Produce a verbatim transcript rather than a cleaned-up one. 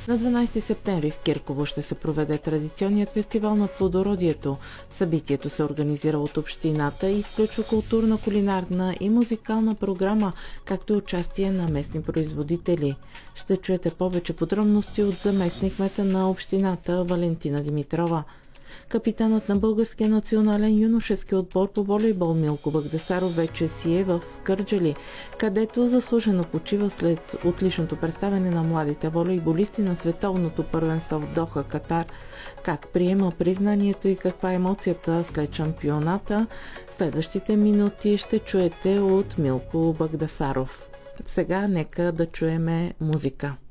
На дванадесети септември в Кирково ще се проведе традиционният фестивал на плодородието. Събитието се организира от общината и включва културна, кулинарна и музикална програма, както и участие на местни производители. Ще чуете повече подробности от заместник-кмета на общината Валентина Димитрова. Капитанът на българския национален юношески отбор по волейбол Милко Багдасаров вече си е в Кърджали, където заслужено почива след отличното представяне на младите волейболисти на световното първенство в Доха, Катар. Как приема признанието и каква е емоцията след шампионата, следващите минути ще чуете от Милко Багдасаров. Сега нека да чуеме музика.